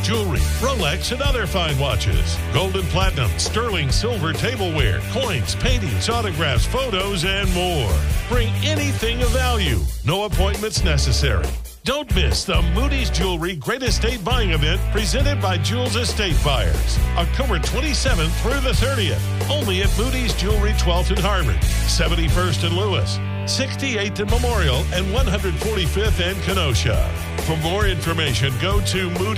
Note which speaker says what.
Speaker 1: jewelry, Rolex, and other fine watches. Gold and platinum, sterling, silver, tableware, coins, paintings, autographs, photos, and more. Bring anything of value. No appointments necessary. Don't miss the Moody's Jewelry Great Estate Buying Event presented by Jules Estate Buyers. October 27th through the 30th. Only at Moody's Jewelry 12th and Harvard, 71st and Lewis, 68th and Memorial, and 145th and Kenosha. For more information, go to Moody's.